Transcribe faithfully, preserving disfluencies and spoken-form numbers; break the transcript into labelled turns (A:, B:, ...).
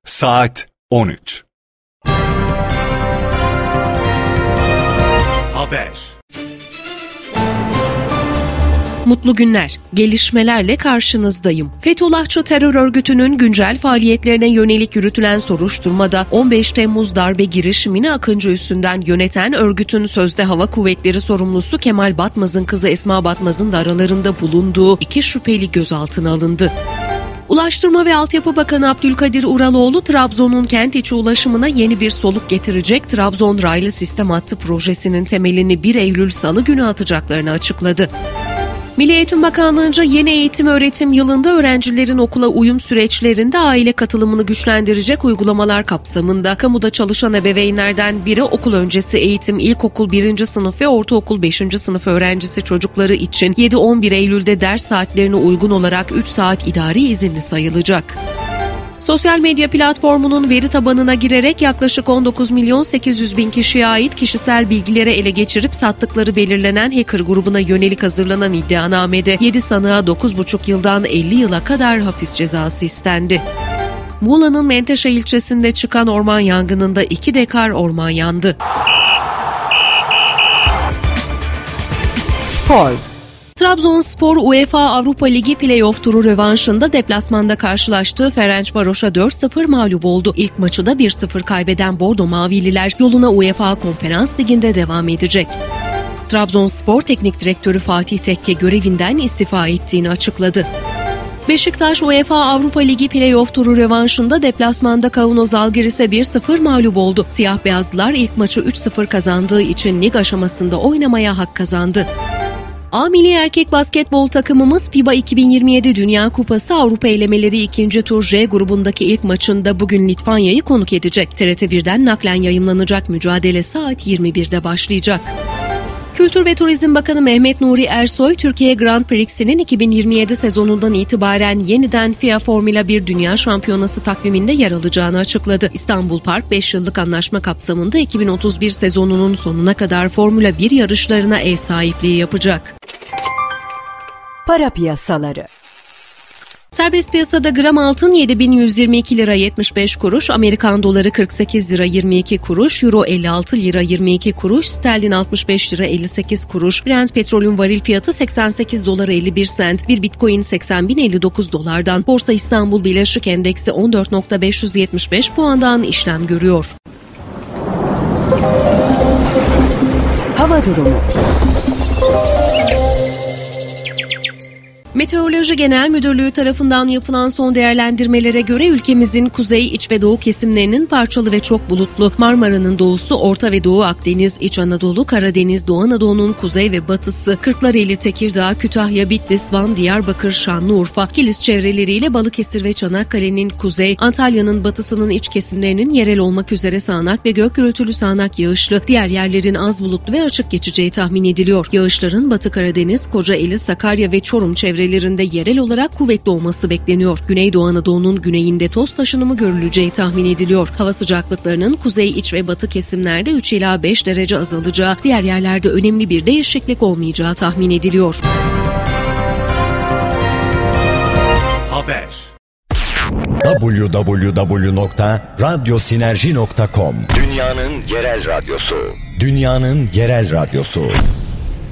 A: Saat on üç.
B: Haber.
C: Mutlu günler. Gelişmelerle karşınızdayım. Fethullahçı terör örgütünün güncel faaliyetlerine yönelik yürütülen soruşturmada on beş Temmuz darbe girişimini Akıncı üssünden yöneten örgütün sözde hava kuvvetleri sorumlusu Kemal Batmaz'ın kızı Esma Batmaz'ın da aralarında bulunduğu iki şüpheli gözaltına alındı. Ulaştırma ve Altyapı Bakanı Abdülkadir Uraloğlu, Trabzon'un kent içi ulaşımına yeni bir soluk getirecek Trabzon Raylı Sistem Hattı projesinin temelini bir Eylül Salı günü atacaklarını açıkladı. Milli Eğitim Bakanlığı'nca yeni eğitim öğretim yılında öğrencilerin okula uyum süreçlerinde aile katılımını güçlendirecek uygulamalar kapsamında kamuda çalışan ebeveynlerden biri okul öncesi eğitim ilkokul birinci sınıf ve ortaokul beşinci sınıf öğrencisi çocukları için yedi on bir Eylül'de ders saatlerine uygun olarak üç saat idari izinli sayılacak. Sosyal medya platformunun veri tabanına girerek yaklaşık on dokuz milyon sekiz yüz bin kişiye ait kişisel bilgileri ele geçirip sattıkları belirlenen hacker grubuna yönelik hazırlanan iddianamede yedi sanığa dokuz buçuk yıldan elli yıla kadar hapis cezası istendi. Muğla'nın Menteşe ilçesinde çıkan orman yangınında iki dekar orman yandı.
D: Spor.
C: Trabzonspor UEFA Avrupa Ligi Playoff turu rövanşında deplasmanda karşılaştığı Ferencvaros'a dört sıfır mağlup oldu. İlk maçı da bir sıfır kaybeden Bordo Mavililer yoluna UEFA Konferans Ligi'nde devam edecek. Trabzonspor Teknik Direktörü Fatih Tekke görevinden istifa ettiğini açıkladı. Beşiktaş UEFA Avrupa Ligi Playoff turu rövanşında deplasmanda Kaunos Zalgiris'e bir sıfır mağlup oldu. Siyah beyazlılar ilk maçı üç sıfır kazandığı için lig aşamasında oynamaya hak kazandı. A Milli Erkek Basketbol takımımız FIBA iki bin yirmi yedi Dünya Kupası Avrupa elemeleri ikinci tur J grubundaki ilk maçında bugün Litvanya'yı konuk edecek. T R T birden naklen yayımlanacak mücadele saat yirmi birde başlayacak. Kültür ve Turizm Bakanı Mehmet Nuri Ersoy, Türkiye Grand Prix'sinin iki bin yirmi yedi sezonundan itibaren yeniden F I A Formula bir Dünya Şampiyonası takviminde yer alacağını açıkladı. İstanbul Park beş yıllık anlaşma kapsamında iki bin otuz bir sezonunun sonuna kadar Formula bir yarışlarına ev sahipliği yapacak.
D: Para piyasaları.
C: Serbest piyasada gram altın yedi bin yüz yirmi iki lira yetmiş beş kuruş, Amerikan doları kırk sekiz lira yirmi iki kuruş, Euro elli altı lira yirmi iki kuruş, sterlin altmış beş lira elli sekiz kuruş, Brent petrolün varil fiyatı seksen sekiz dolar elli bir sent, bir Bitcoin seksen bin elli dokuz dolardan, Borsa İstanbul Birleşik Endeksi on dört bin beş yüz yetmiş beş puandan işlem görüyor.
D: Hava durumu.
C: Meteoroloji Genel Müdürlüğü tarafından yapılan son değerlendirmelere göre ülkemizin kuzey, iç ve doğu kesimlerinin parçalı ve çok bulutlu, Marmara'nın doğusu, Orta ve Doğu Akdeniz, İç Anadolu, Karadeniz, Doğu Anadolu'nun kuzey ve batısı, Kırklareli, Tekirdağ, Kütahya, Bitlis, Van, Diyarbakır, Şanlıurfa, Kilis çevreleriyle Balıkesir ve Çanakkale'nin kuzey, Antalya'nın batısının iç kesimlerinin yerel olmak üzere sağanak ve gök gürültülü sağanak yağışlı, diğer yerlerin az bulutlu ve açık geçeceği tahmin ediliyor. Yağışların Batı Karadeniz, Kocaeli, Sakarya ve Çorum çevrelerinde yerel olarak kuvvetli olması bekleniyor. Güneydoğu Anadolu'nun güneyinde toz taşınımı görüleceği tahmin ediliyor. Hava sıcaklıklarının kuzey, iç ve batı kesimlerde üç ila beş derece azalacağı, diğer yerlerde önemli bir değişiklik olmayacağı tahmin ediliyor.
B: Haber.
E: double-u double-u double-u nokta radyo sinerji nokta com
F: Dünyanın yerel radyosu.
E: Dünyanın yerel radyosu.